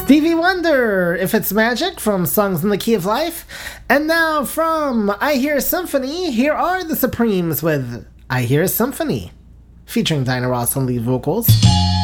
Stevie Wonder, If It's Magic, from Songs in the Key of Life. And now from I Hear Symphony, here are the Supremes with I Hear Symphony, featuring Diana Ross on lead vocals.